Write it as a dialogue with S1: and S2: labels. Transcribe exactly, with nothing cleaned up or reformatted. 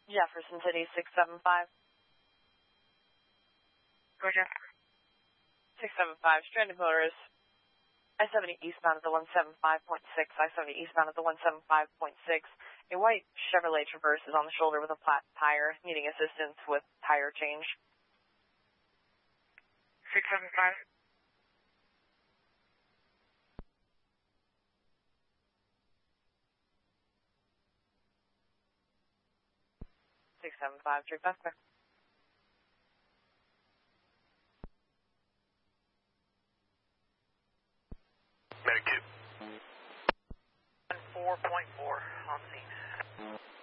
S1: Jefferson City, six seven five.
S2: Roger.
S1: six seven five, stranded motorist. I seventy eastbound at the one seven five point six, I seventy eastbound at the one seven five point six. A white Chevrolet Traverse is on the shoulder with a flat tire, needing assistance with tire change.
S2: six seven five.
S1: six seven five, True Vesper.
S2: Medic two. one four point four on scene.